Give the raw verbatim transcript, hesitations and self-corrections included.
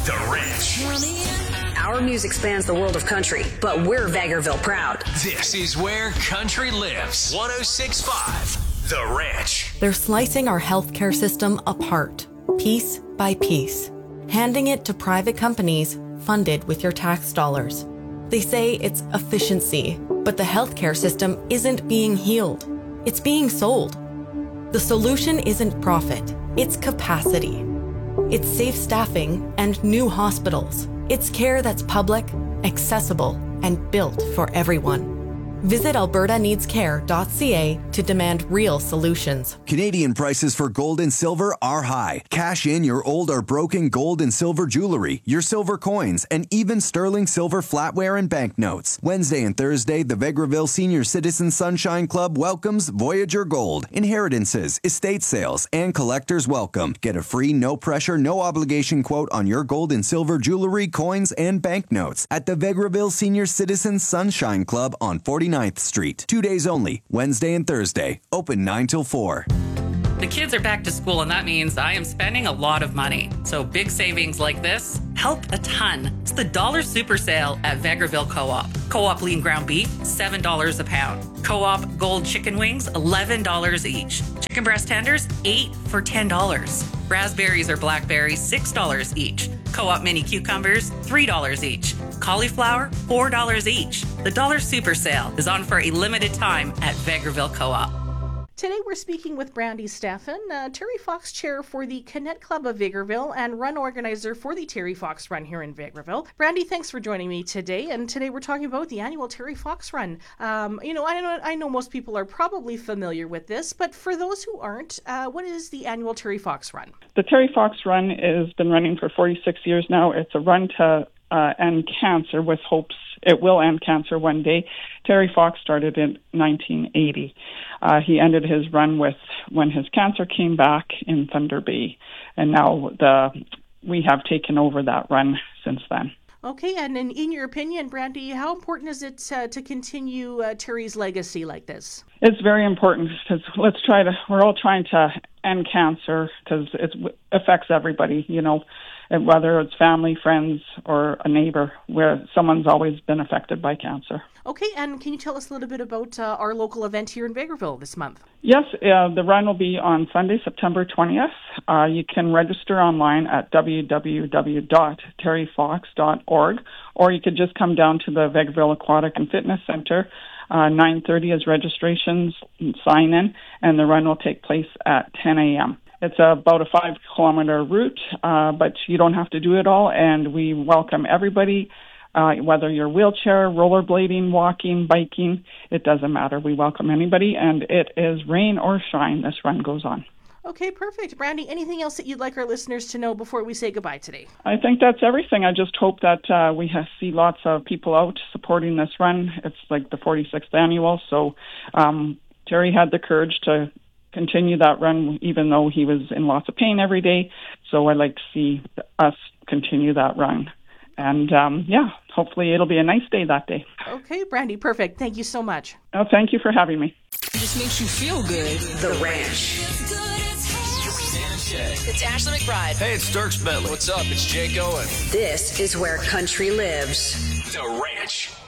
The Ranch. Our music spans the world of country, but we're Vegreville proud. This is where country lives. one oh six point five The Ranch. They're slicing our healthcare system apart, piece by piece, handing it to private companies funded with your tax dollars. They say it's efficiency, but the healthcare system isn't being healed. It's being sold. The solution isn't profit, it's capacity. It's safe staffing and new hospitals. It's care that's public, accessible, and built for everyone. Visit alberta needs care dot c a to demand real solutions. Canadian prices for gold and silver are high. Cash in your old or broken gold and silver jewelry, your silver coins, and even sterling silver flatware and banknotes. Wednesday and Thursday, the Vegreville Senior Citizen Sunshine Club welcomes Voyager Gold, inheritances, estate sales, and collectors welcome. Get a free, no-pressure, no-obligation quote on your gold and silver jewelry, coins, and banknotes at the Vegreville Senior Citizen Sunshine Club on forty-ninth Street. Two days only, Wednesday and Thursday. Open nine till four. The kids are back to school, and that means I am spending a lot of money. So big savings like this help a ton. It's the Dollar Super Sale at Vegreville Co-op. Co-op lean ground beef, seven dollars a pound. Co-op gold chicken wings, eleven dollars each. Chicken breast tenders, eight for ten dollars. Raspberries or blackberries, six dollars each. Co-op mini cucumbers, three dollars each. Cauliflower, four dollars each. The Dollar Super Sale is on for a limited time at Vegreville Co-op. Today we're speaking with Brandy Stephan, uh, Terry Fox Chair for the Connect Club of Vegreville and run organizer for the Terry Fox Run here in Vegreville. Brandy, thanks for joining me today. And today we're talking about the annual Terry Fox Run. Um, you know, I know I know most people are probably familiar with this, but for those who aren't, uh, what is the annual Terry Fox Run? The Terry Fox Run has been running for forty-six years now. It's a run to uh, end cancer with hopes it will end cancer one day. Terry Fox started in nineteen eighty. Uh, he ended his run with when his cancer came back in Thunder Bay, and now the we have taken over that run since then. Okay, and in, in your opinion, Brandy, how important is it uh, to continue uh, Terry's legacy like this? It's very important because let's try to. We're all trying to end cancer because it affects everybody. You know, and whether it's family, friends, or a neighbor, where someone's always been affected by cancer. Okay, and can you tell us a little bit about uh, our local event here in Vegreville this month? Yes, uh, the run will be on Sunday, September twentieth. Uh, you can register online at w w w dot terry fox dot org, or you could just come down to the Vegreville Aquatic and Fitness Center. Uh, nine thirty is registrations, sign in, and the run will take place at ten a.m. It's about a five-kilometer route, uh, but you don't have to do it all, and we welcome everybody. Uh, whether you're wheelchair, rollerblading, walking, biking, it doesn't matter. We welcome anybody, and it is rain or shine. This run goes on. Okay, perfect. Brandy, anything else that you'd like our listeners to know before we say goodbye today? I think that's everything. I just hope that uh, we have, see lots of people out supporting this run. It's like the forty-sixth annual, so um, Terry had the courage to continue that run even though he was in lots of pain every day. So I'd like to see us continue that run. And, um, yeah, hopefully it'll be a nice day that day. Okay, Brandy, perfect. Thank you so much. Oh, thank you for having me. It just makes you feel good. The Ranch. It's Ashley McBride. Hey, it's Dirks Bentley. What's up? It's Jake Owen. This is where country lives. The Ranch.